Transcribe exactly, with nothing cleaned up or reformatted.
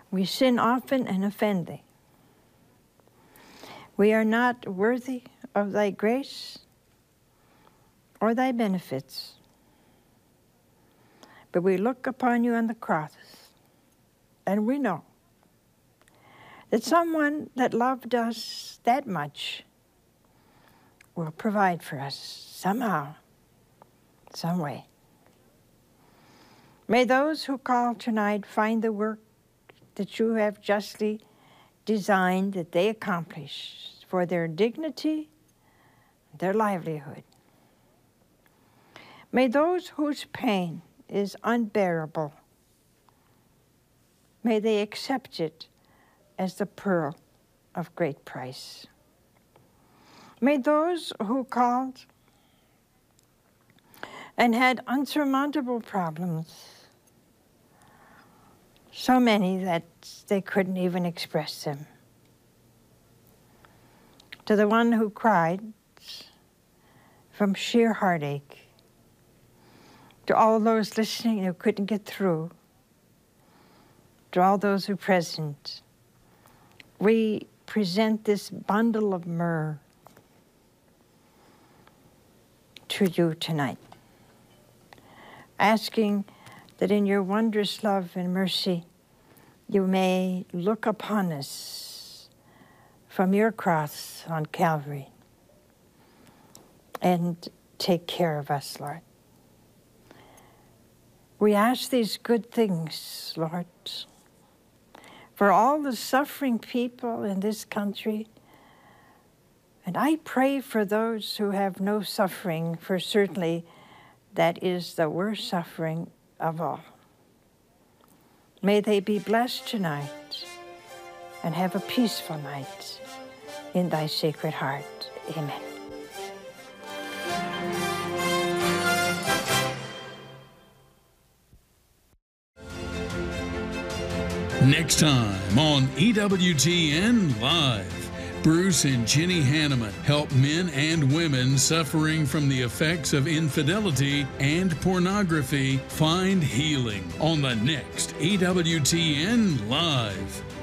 We sin often and offend thee. We are not worthy of thy grace or thy benefits. But we look upon you on the cross, and we know that someone that loved us that much will provide for us somehow, some way. May those who call tonight find the work that you have justly designed that they accomplish for their dignity, their livelihood. May those whose pain is unbearable, may they accept it as the pearl of great price. May those who called and had unsurmountable problems, so many that they couldn't even express them, to the one who cried from sheer heartache, to all those listening who couldn't get through, to all those who are present, we present this bundle of myrrh to you tonight, asking that in your wondrous love and mercy, you may look upon us from your cross on Calvary and take care of us, Lord. We ask these good things, Lord, for all the suffering people in this country. And I pray for those who have no suffering, for certainly that is the worst suffering of all. May they be blessed tonight and have a peaceful night in thy sacred heart. Amen. Next time on E W T N Live, Bruce and Jenny Hanneman help men and women suffering from the effects of infidelity and pornography find healing on the next E W T N Live.